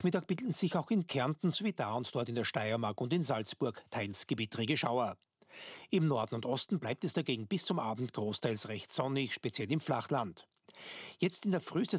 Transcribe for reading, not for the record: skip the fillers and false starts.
Mittag bilden sich auch in Kärnten sowie da und dort in der Steiermark und in Salzburg teils gewittrige Schauer. Im Norden und Osten bleibt es dagegen bis zum Abend großteils recht sonnig, speziell im Flachland. Jetzt in der Früh ist es